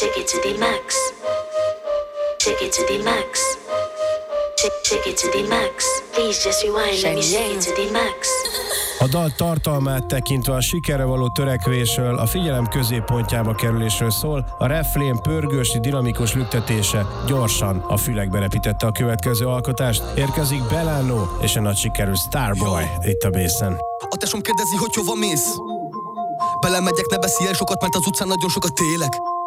Take it to the max. Take it to the max. Take it to the max. Please just rewind, let me shake it to the max. A dal tartalmát tekintve a sikerre való törekvésről, a figyelem középpontjába kerülésről szól, a refrén pörgős, dinamikus lüktetése gyorsan a fülekbe repítette a következő alkotást. Érkezik Belano és a nagy sikerű Starboy itt a Bészen. A tesóm kérdezi, hogy hova mész? Belemegyek, ne beszélj sokat, mert az utcán nagyon sokat élek.